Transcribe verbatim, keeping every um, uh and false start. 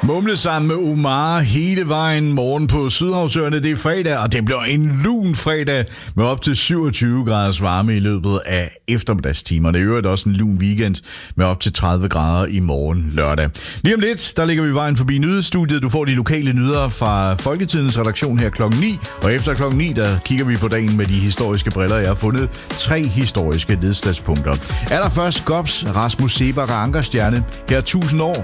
Mumle sammen med Omar hele vejen morgen på Sydhavsøerne. Det er fredag, og det bliver en lun fredag med op til syvogtyve graders varme i løbet af eftermiddagstimerne. Det er øvrigt også en lun weekend med op til tredive grader i morgen lørdag. Lige om lidt, der ligger vi vejen forbi nyhedsstudiet. Du får de lokale nyheder fra Folketidens redaktion her klokken ni. Og efter klokken ni, der kigger vi på dagen med de historiske briller. Jeg har fundet tre historiske nedslagspunkter. Allerførst Gops, Rasmus Seebach og Ankerstjerne. Her tusind år.